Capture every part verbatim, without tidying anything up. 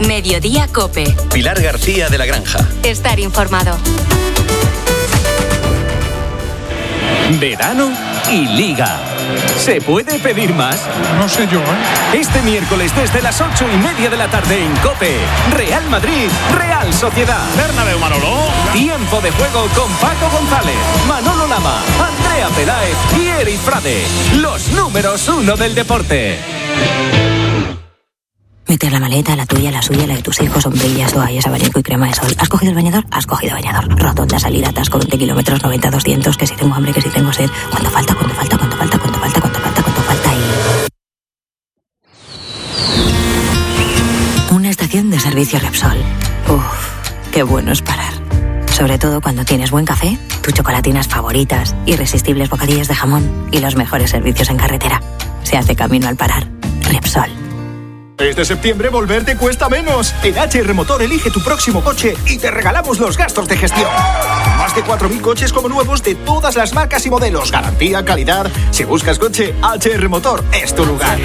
Mediodía COPE. Pilar García de la Granja. Estar informado. Verano y Liga. ¿Se puede pedir más? No sé yo, ¿eh? Este miércoles desde las ocho y media de la tarde en COPE. Real Madrid, Real Sociedad. Bernabéu, Manolo. Tiempo de juego con Paco González, Manolo Lama, Andrea Peláez y Eric Frade. Los números uno del deporte. Meter la maleta, la tuya, la suya, la de tus hijos, sombrillas, toallas, abanico y crema de sol. ¿Has cogido el bañador? Has cogido bañador. Rotonda, salida, atasco, veinte kilómetros, noventa, doscientos, que si tengo hambre, que si tengo sed. ¿Cuánto falta? ¿Cuánto falta? ¿Cuánto falta? ¿Cuánto falta? ¿Cuánto falta? ¿Cuánto falta? Y... una estación de servicio Repsol. Uff, qué bueno es parar. Sobre todo cuando tienes buen café, tus chocolatinas favoritas, irresistibles bocadillos de jamón y los mejores servicios en carretera. Se hace camino al parar. Repsol. Este septiembre volver te cuesta menos. En H R Motor elige tu próximo coche y te regalamos los gastos de gestión. Más de cuatro mil coches como nuevos de todas las marcas y modelos. Garantía, calidad. Si buscas coche, H R Motor es tu lugar.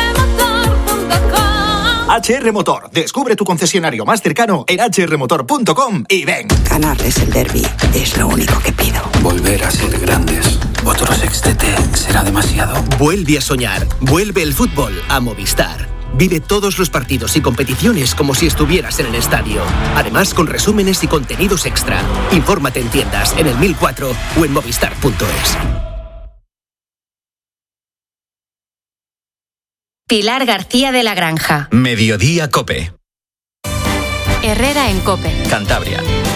H R Motor. Descubre tu concesionario más cercano en h r motor punto com y ven. Ganarles el derbi es lo único que pido. Volver a ser grandes. Otro sextete será demasiado. Vuelve a soñar. Vuelve el fútbol a Movistar. Vive todos los partidos y competiciones como si estuvieras en el estadio. Además, con resúmenes y contenidos extra. Infórmate en tiendas, en el mil cuatro o en movistar punto es. Pilar García de la Granja. Mediodía COPE. Herrera en COPE. Cantabria.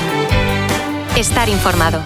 Estar informado.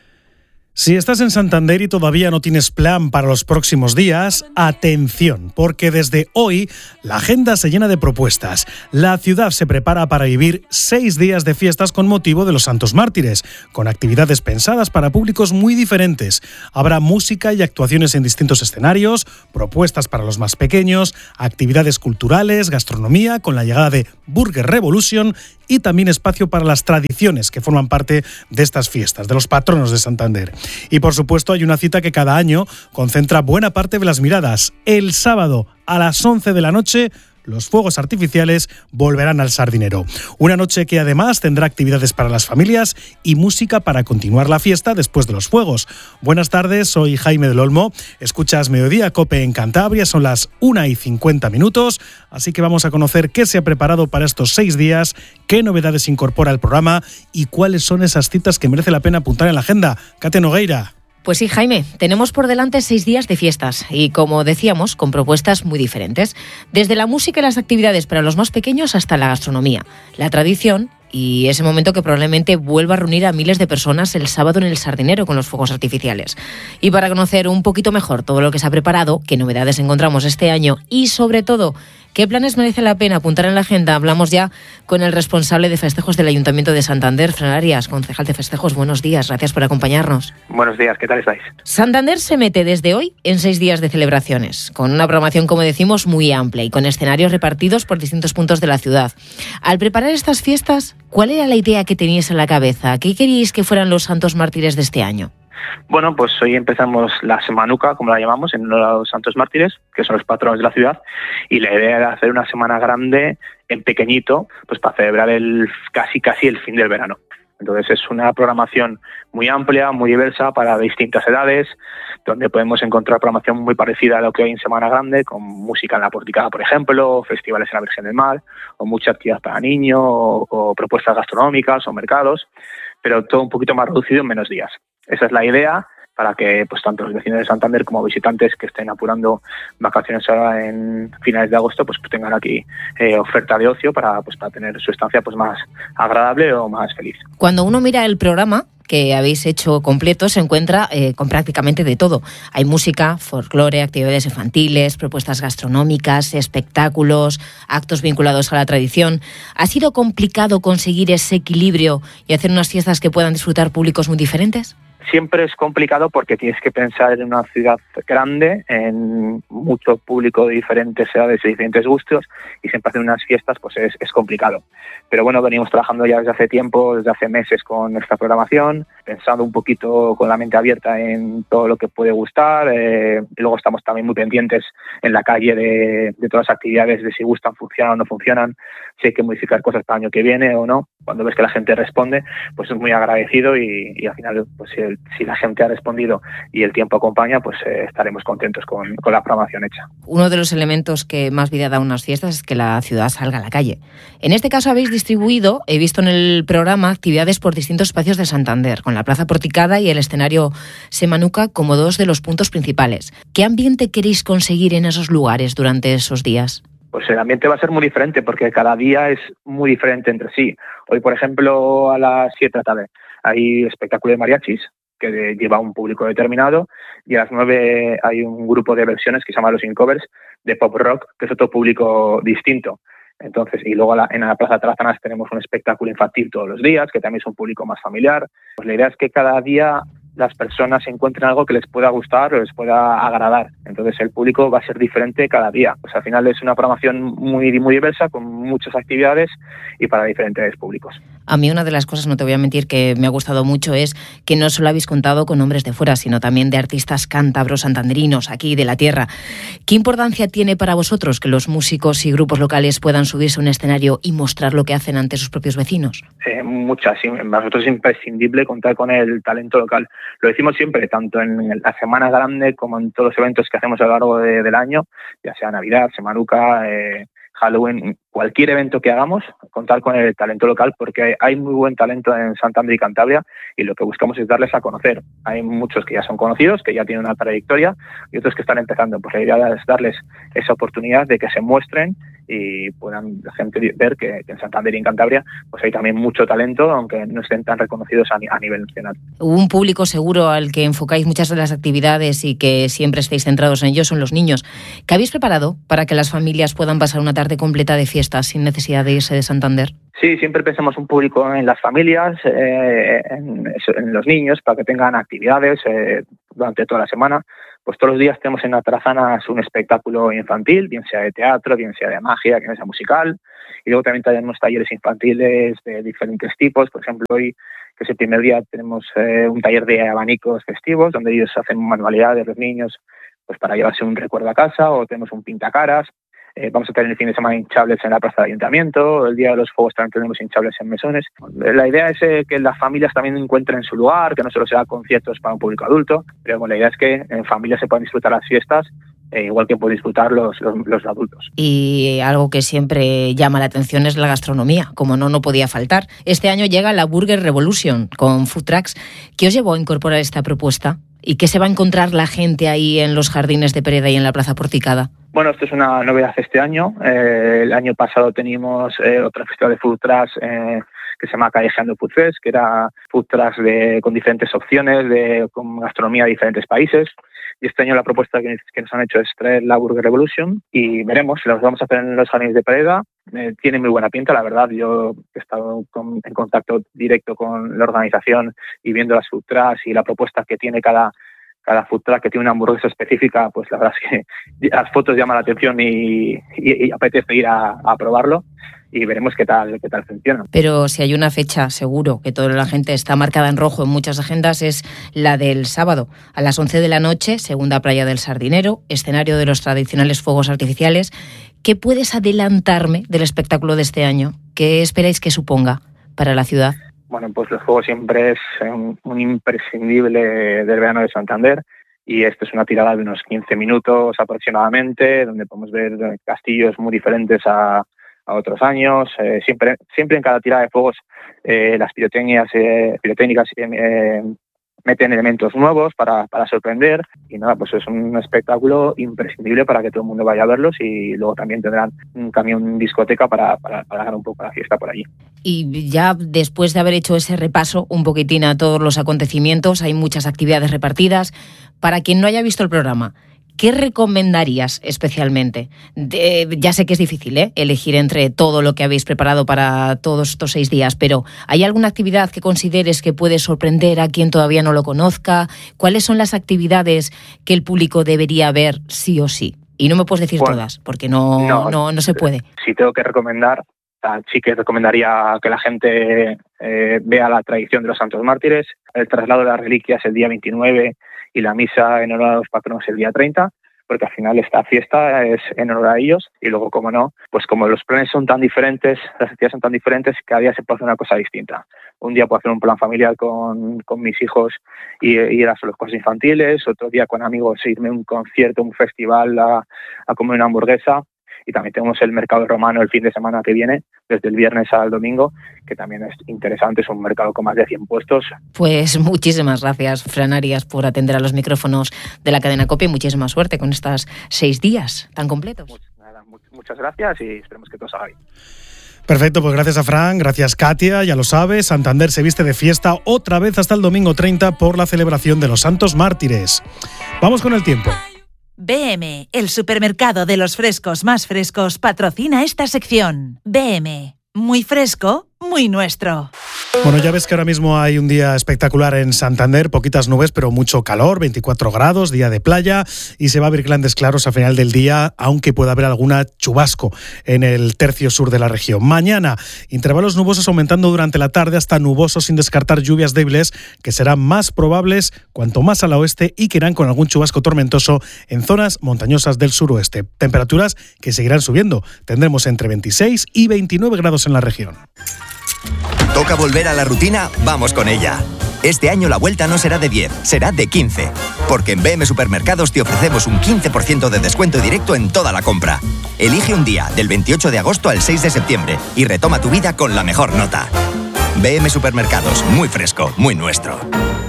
Si estás en Santander y todavía no tienes plan para los próximos días, atención, porque desde hoy la agenda se llena de propuestas. La ciudad se prepara para vivir seis días de fiestas con motivo de los Santos Mártires, con actividades pensadas para públicos muy diferentes. Habrá música y actuaciones en distintos escenarios, propuestas para los más pequeños, actividades culturales, gastronomía, con la llegada de Burger Revolution y también espacio para las tradiciones que forman parte de estas fiestas, de los patronos de Santander. Y por supuesto hay una cita que cada año concentra buena parte de las miradas. El sábado a las once de la noche, los fuegos artificiales volverán al Sardinero. Una noche que además tendrá actividades para las familias y música para continuar la fiesta después de los fuegos. Buenas tardes, soy Jaime del Olmo. Escuchas Mediodía COPE en Cantabria, son las una y cincuenta minutos, así que vamos a conocer qué se ha preparado para estos seis días, qué novedades incorpora el programa y cuáles son esas citas que merece la pena apuntar en la agenda. Kate Nogueira. Pues sí, Jaime, tenemos por delante seis días de fiestas y, como decíamos, con propuestas muy diferentes. Desde la música y las actividades para los más pequeños hasta la gastronomía, la tradición y ese momento que probablemente vuelva a reunir a miles de personas el sábado en el Sardinero con los fuegos artificiales. Y para conocer un poquito mejor todo lo que se ha preparado, qué novedades encontramos este año y, sobre todo, qué planes merece la pena apuntar en la agenda, hablamos ya con el responsable de festejos del Ayuntamiento de Santander, Fran Arias, concejal de festejos. Buenos días, gracias por acompañarnos. Buenos días, ¿qué tal estáis? Santander se mete desde hoy en seis días de celebraciones, con una programación, como decimos, muy amplia y con escenarios repartidos por distintos puntos de la ciudad. Al preparar estas fiestas, ¿cuál era la idea que teníais en la cabeza? ¿Qué queríais que fueran los Santos Mártires de este año? Bueno, pues hoy empezamos la Semanuca, como la llamamos, en honor a los Santos Mártires, que son los patronos de la ciudad, y la idea era hacer una semana grande en pequeñito, pues para celebrar el casi casi el fin del verano. Entonces es una programación muy amplia, muy diversa para distintas edades, donde podemos encontrar programación muy parecida a lo que hay en Semana Grande, con música en la Porticada, por ejemplo, festivales en la Virgen del Mar, o mucha actividad para niños, o, o propuestas gastronómicas, o mercados, pero todo un poquito más reducido en menos días. Esa es la idea, para que pues tanto los vecinos de Santander como visitantes que estén apurando vacaciones ahora en finales de agosto pues, pues tengan aquí eh, oferta de ocio para pues para tener su estancia pues más agradable o más feliz. Cuando uno mira el programa que habéis hecho completo, se encuentra eh, con prácticamente de todo. Hay música, folclore, actividades infantiles, propuestas gastronómicas, espectáculos, actos vinculados a la tradición. ¿Ha sido complicado conseguir ese equilibrio y hacer unas fiestas que puedan disfrutar públicos muy diferentes? Siempre es complicado porque tienes que pensar en una ciudad grande, en mucho público de diferentes edades y diferentes gustos, y siempre hacer unas fiestas pues es, es complicado. Pero bueno, venimos trabajando ya desde hace tiempo, desde hace meses con esta programación, pensando un poquito con la mente abierta en todo lo que puede gustar, eh, y luego estamos también muy pendientes en la calle de, de todas las actividades, de si gustan, funcionan o no funcionan, si hay que modificar cosas para el año que viene o no. Cuando ves que la gente responde, pues es muy agradecido y, y al final, pues si, el, si la gente ha respondido y el tiempo acompaña, pues eh, estaremos contentos con, con la programación hecha. Uno de los elementos que más vida da a unas fiestas es que la ciudad salga a la calle. En este caso habéis distribuido, he visto en el programa, actividades por distintos espacios de Santander, con la Plaza Porticada y el escenario Semanuca como dos de los puntos principales. ¿Qué ambiente queréis conseguir en esos lugares durante esos días? Pues el ambiente va a ser muy diferente porque cada día es muy diferente entre sí. Hoy, por ejemplo, a las siete de la tarde hay espectáculo de mariachis que lleva un público determinado y a las nueve hay un grupo de versiones que se llama Los Incovers de pop rock, que es otro público distinto. Entonces, y luego en la Plaza Trazanas tenemos un espectáculo infantil todos los días, que también es un público más familiar. Pues la idea es que cada día las personas encuentren algo que les pueda gustar o les pueda agradar. Entonces el público va a ser diferente cada día. Pues al final es una programación muy, muy diversa, con muchas actividades y para diferentes públicos. A mí una de las cosas, no te voy a mentir, que me ha gustado mucho es que no solo habéis contado con nombres de fuera, sino también de artistas cántabros, santanderinos, aquí de la tierra. ¿Qué importancia tiene para vosotros que los músicos y grupos locales puedan subirse a un escenario y mostrar lo que hacen ante sus propios vecinos? Eh, muchas. Para nosotros es imprescindible contar con el talento local. Lo decimos siempre, tanto en la Semana Grande como en todos los eventos que hacemos a lo largo de, del año, ya sea Navidad, Semanuca, eh, Halloween, cualquier evento que hagamos, contar con el talento local, porque hay muy buen talento en Santander y Cantabria y lo que buscamos es darles a conocer. Hay muchos que ya son conocidos, que ya tienen una trayectoria y otros que están empezando. Pues la idea es darles esa oportunidad de que se muestren y puedan la gente ver que, que en Santander y en Cantabria pues hay también mucho talento, aunque no estén tan reconocidos a, a nivel nacional. Un público seguro al que enfocáis muchas de las actividades y que siempre estáis centrados en ellos son los niños. ¿Qué habéis preparado para que las familias puedan pasar una tarde completa de fiestas sin necesidad de irse de Santander? Sí, siempre pensamos un público en las familias, eh, en, en los niños, para que tengan actividades eh, durante toda la semana. Pues todos los días tenemos en la Trazanas un espectáculo infantil, bien sea de teatro, bien sea de magia, bien sea musical. Y luego también tenemos talleres infantiles de diferentes tipos. Por ejemplo, hoy, que es el primer día, tenemos eh, un taller de abanicos festivos, donde ellos hacen manualidades, los niños, pues para llevarse un recuerdo a casa, o tenemos un pintacaras. Eh, vamos a tener el fin de semana hinchables en la plaza del ayuntamiento, el día de los fuegos también tenemos hinchables en mesones. La idea es eh, que las familias también encuentren su lugar, que no solo sea conciertos para un público adulto, pero bueno, la idea es que en familia se puedan disfrutar las fiestas, eh, igual que pueden disfrutar los, los, los adultos. Y algo que siempre llama la atención es la gastronomía, como no, no podía faltar. Este año llega la Burger Revolution con food trucks. ¿Qué os llevó a incorporar esta propuesta? ¿Y qué se va a encontrar la gente ahí en los jardines de Pereda y en la Plaza Porticada? Bueno, esto es una novedad este año. Eh, el año pasado teníamos eh, otra festival de food trucks eh, que se llama Callejeando Food Fest, que era food trucks de, con diferentes opciones, de con gastronomía de diferentes países. Y este año la propuesta que, que nos han hecho es traer la Burger Revolution y veremos, los vamos a hacer en los jardines de Pereda. Eh, tiene muy buena pinta, la verdad. Yo he estado con, en contacto directo con la organización y viendo las food trucks y la propuesta que tiene cada cada food truck, que tiene una hamburguesa específica, pues la verdad es que las fotos llaman la atención y, y, y apetece ir a, a probarlo y veremos qué tal qué tal funciona. Pero si hay una fecha, seguro, que toda la gente está marcada en rojo en muchas agendas, es la del sábado, a las once de la noche, segunda playa del Sardinero, escenario de los tradicionales fuegos artificiales. ¿Qué puedes adelantarme del espectáculo de este año? ¿Qué esperáis que suponga para la ciudad? Bueno, pues los juegos siempre es un, un imprescindible del verano de Santander y esto es una tirada de unos quince minutos aproximadamente, donde podemos ver castillos muy diferentes a, a otros años. Eh, siempre, siempre en cada tirada de fuegos eh, las pirotecnias, eh, pirotécnicas eh, meten elementos nuevos para, para sorprender y nada, pues es un espectáculo imprescindible para que todo el mundo vaya a verlos y luego también tendrán un camión discoteca para, para, para dar un poco la fiesta por allí. Y ya después de haber hecho ese repaso un poquitín a todos los acontecimientos, hay muchas actividades repartidas. Para quien no haya visto el programa, ¿qué recomendarías especialmente? De, ya sé que es difícil, ¿eh? elegir entre todo lo que habéis preparado para todos estos seis días, pero ¿hay alguna actividad que consideres que puede sorprender a quien todavía no lo conozca? ¿Cuáles son las actividades que el público debería ver sí o sí? Y no me puedes decir bueno, todas, porque no, no, no, no se puede. Si tengo que recomendar, sí que recomendaría que la gente eh, vea la tradición de los Santos Mártires, el traslado de las reliquias el día veintinueve y la misa en honor a los patronos el día treinta, porque al final esta fiesta es en honor a ellos. Y luego, como no, pues como los planes son tan diferentes, las actividades son tan diferentes, cada día se puede hacer una cosa distinta. Un día puedo hacer un plan familiar con, con mis hijos y ir a los cosas infantiles, otro día con amigos irme a un concierto, un festival, a, a comer una hamburguesa. Y también tenemos el mercado romano el fin de semana que viene, desde el viernes al domingo, que también es interesante, es un mercado con más de cien puestos. Pues muchísimas gracias, Fran Arias, por atender a los micrófonos de la cadena COPE y muchísima suerte con estos seis días tan completos. Muchas, nada, muchas gracias y esperemos que todo salga bien. Perfecto, pues gracias a Fran, gracias Katia, ya lo sabes, Santander se viste de fiesta otra vez hasta el domingo treinta por la celebración de los Santos Mártires. Vamos con el tiempo. B M, el supermercado de los frescos más frescos, patrocina esta sección. B M, muy fresco, muy nuestro. Bueno, ya ves que ahora mismo hay un día espectacular en Santander, poquitas nubes pero mucho calor, veinticuatro grados, día de playa, y se va a ver grandes claros a final del día, aunque pueda haber alguna chubasco en el tercio sur de la región. Mañana, intervalos nubosos aumentando durante la tarde hasta nubosos, sin descartar lluvias débiles que serán más probables cuanto más al oeste y que irán con algún chubasco tormentoso en zonas montañosas del suroeste. Temperaturas que seguirán subiendo, tendremos entre veintiséis y veintinueve grados en la región. ¿Toca volver a la rutina? Vamos con ella. Este año la vuelta no será de diez, será de quince. Porque en B M Supermercados te ofrecemos un quince por ciento de descuento directo en toda la compra. Elige un día, del veintiocho de agosto al seis de septiembre, y retoma tu vida con la mejor nota. B M Supermercados, muy fresco, muy nuestro.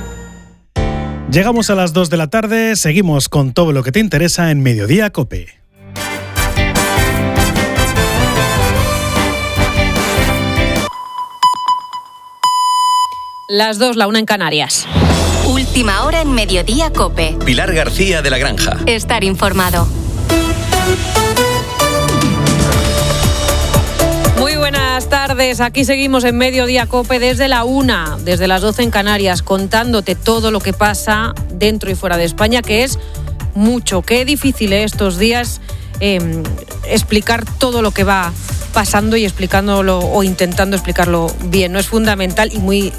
Llegamos a las dos de la tarde, seguimos con todo lo que te interesa en Mediodía COPE. Las dos, la una en Canarias. Última hora en Mediodía COPE. Pilar García de la Granja. Estar informado. Muy buenas tardes, aquí seguimos en Mediodía COPE desde la una, desde las doce en Canarias, contándote todo lo que pasa dentro y fuera de España, que es mucho. Qué difícil es estos días eh, explicar todo lo que va pasando y explicándolo o intentando explicarlo bien. No es fundamental y muy